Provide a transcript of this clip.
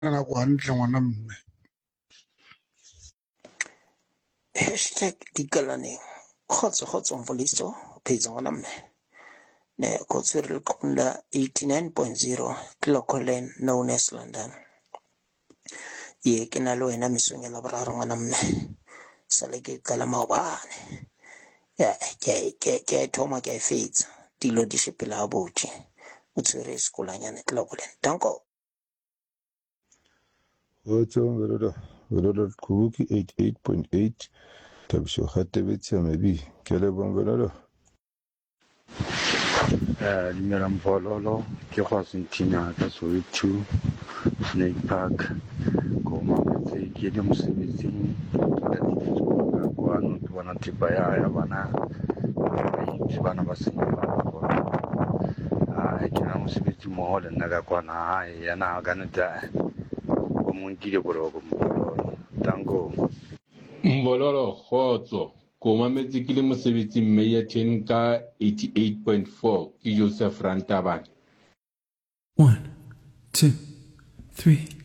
na kwa ntle ngwana mme. #dikalane kgotso mvoliso pheza ngwana mme ne kotswiri liqonda 89.0 Clocolan known as London ye ke na le wena mesong ya laboraro ngwana mme sale ke qala maobane ya ke thoma ke fetsa dilo di shepela ha botse o tshwere sekolanyana Clocolan danko Velodo Kubuki 88.8 Tabisho Hatebetsi Amebi Kelebon Velodo. Dumela Mvololo ke Argentina ka Soweto Snake Park ko mametse ke le mosebetsing ka kwano ke bona tipa ya bana ba senyana ke na mosebetsi mmoho le nna ka kwana yana ka neta o monkile boroko Mvololo tango Mbololo kgotso ko mametse ke le mosebetsi mme ya 10 ka 88.4 ke Joseph Rantabane. 1 2 3